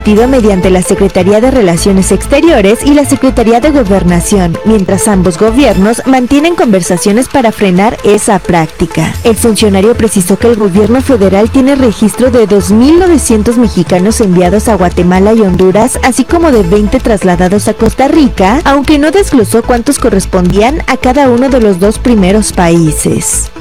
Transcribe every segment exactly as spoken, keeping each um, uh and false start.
mediante la Secretaría de Relaciones Exteriores y la Secretaría de Gobernación, mientras ambos gobiernos mantienen conversaciones para frenar esa práctica. El funcionario precisó que el gobierno federal tiene registro de dos mil novecientos mexicanos enviados a Guatemala y Honduras, así como de veinte trasladados a Costa Rica, aunque no desglosó cuántos correspondían a cada uno de los dos primeros países.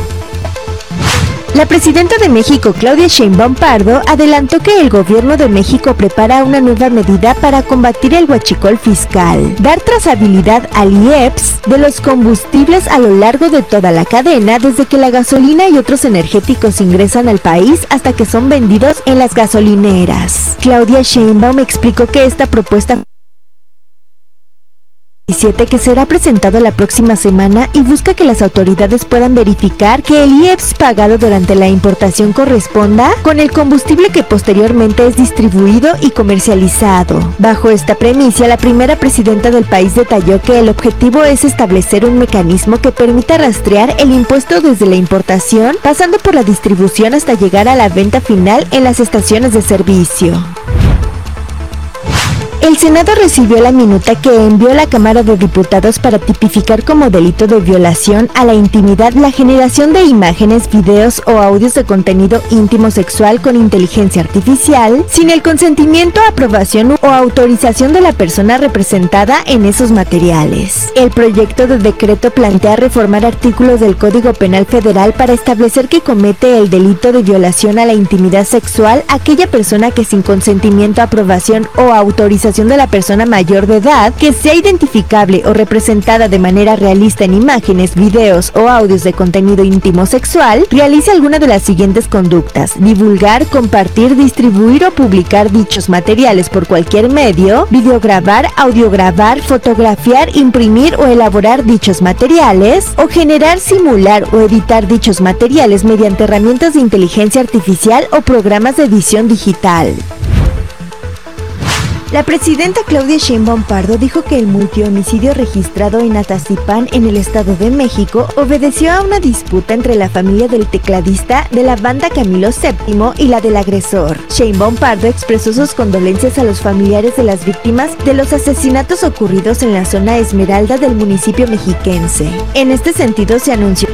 La presidenta de México, Claudia Sheinbaum Pardo, adelantó que el gobierno de México prepara una nueva medida para combatir el huachicol fiscal, dar trazabilidad al I E P S de los combustibles a lo largo de toda la cadena, desde que la gasolina y otros energéticos ingresan al país hasta que son vendidos en las gasolineras. Claudia Sheinbaum explicó que esta propuesta que será presentado la próxima semana y busca que las autoridades puedan verificar que el I E P S pagado durante la importación corresponda con el combustible que posteriormente es distribuido y comercializado. Bajo esta premisa, la primera presidenta del país detalló que el objetivo es establecer un mecanismo que permita rastrear el impuesto desde la importación, pasando por la distribución hasta llegar a la venta final en las estaciones de servicio. El Senado recibió la minuta que envió la Cámara de Diputados para tipificar como delito de violación a la intimidad la generación de imágenes, videos o audios de contenido íntimo sexual con inteligencia artificial, sin el consentimiento, aprobación o autorización de la persona representada en esos materiales. El proyecto de decreto plantea reformar artículos del Código Penal Federal para establecer que comete el delito de violación a la intimidad sexual aquella persona que sin consentimiento, aprobación o autorización de la persona mayor de edad que sea identificable o representada de manera realista en imágenes, videos o audios de contenido íntimo sexual, realice alguna de las siguientes conductas: divulgar, compartir, distribuir o publicar dichos materiales por cualquier medio, videograbar, audiograbar, fotografiar, imprimir o elaborar dichos materiales, o generar, simular o editar dichos materiales mediante herramientas de inteligencia artificial o programas de edición digital. La presidenta Claudia Sheinbaum Pardo dijo que el multihomicidio registrado en Atazipán, en el Estado de México, obedeció a una disputa entre la familia del tecladista de la banda Camilo séptimo y la del agresor. Sheinbaum Pardo expresó sus condolencias a los familiares de las víctimas de los asesinatos ocurridos en la zona Esmeralda del municipio mexiquense. En este sentido se anunció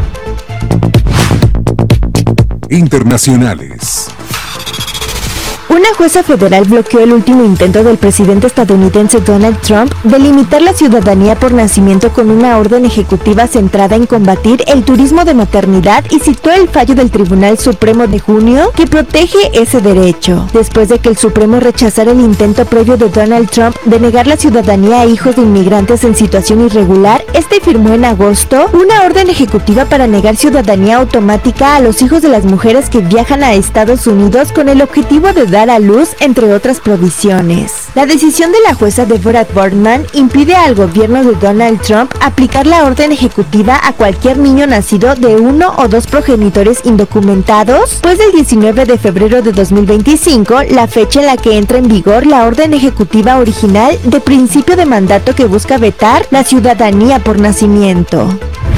internacionales. Una jueza federal bloqueó el último intento del presidente estadounidense Donald Trump de limitar la ciudadanía por nacimiento con una orden ejecutiva centrada en combatir el turismo de maternidad y citó el fallo del Tribunal Supremo de junio que protege ese derecho. Después de que el Supremo rechazara el intento previo de Donald Trump de negar la ciudadanía a hijos de inmigrantes en situación irregular, este firmó en agosto una orden ejecutiva para negar ciudadanía automática a los hijos de las mujeres que viajan a Estados Unidos con el objetivo de dar a luz, entre otras provisiones. La decisión de la jueza Deborah Boardman impide al gobierno de Donald Trump aplicar la orden ejecutiva a cualquier niño nacido de uno o dos progenitores indocumentados, pues el diecinueve de febrero de dos mil veinticinco, la fecha en la que entra en vigor la orden ejecutiva original de principio de mandato que busca vetar la ciudadanía por nacimiento.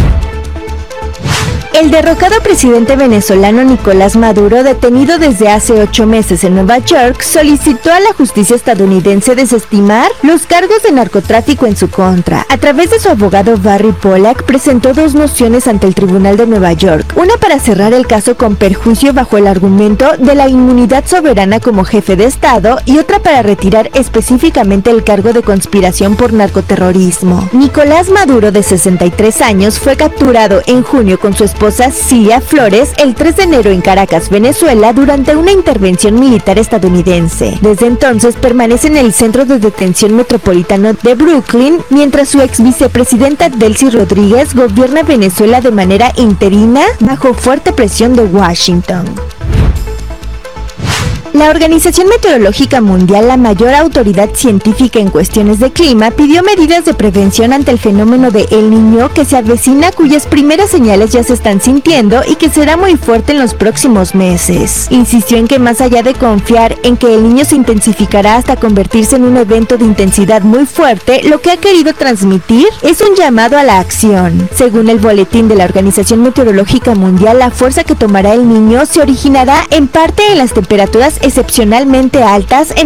El derrocado presidente venezolano Nicolás Maduro, detenido desde hace ocho meses en Nueva York, solicitó a la justicia estadounidense desestimar los cargos de narcotráfico en su contra. A través de su abogado Barry Pollack, presentó dos mociones ante el Tribunal de Nueva York, una para cerrar el caso con perjuicio bajo el argumento de la inmunidad soberana como jefe de Estado y otra para retirar específicamente el cargo de conspiración por narcoterrorismo. Nicolás Maduro, de sesenta y tres años, fue capturado en junio con su esposa Cilia Flores el tres de enero en Caracas, Venezuela, durante una intervención militar estadounidense. Desde entonces permanece en el Centro de Detención Metropolitano de Brooklyn, mientras su ex vicepresidenta Delcy Rodríguez gobierna Venezuela de manera interina bajo fuerte presión de Washington. La Organización Meteorológica Mundial, la mayor autoridad científica en cuestiones de clima, pidió medidas de prevención ante el fenómeno de El Niño que se avecina, cuyas primeras señales ya se están sintiendo y que será muy fuerte en los próximos meses. Insistió en que más allá de confiar en que El Niño se intensificará hasta convertirse en un evento de intensidad muy fuerte, lo que ha querido transmitir es un llamado a la acción. Según el boletín de la Organización Meteorológica Mundial, la fuerza que tomará El Niño se originará en parte en las temperaturas excepcionalmente altas en